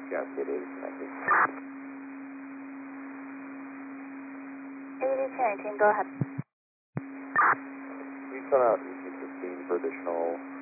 Cascade 8 connected. 80-1018, go ahead. Can you come out EC15 for additional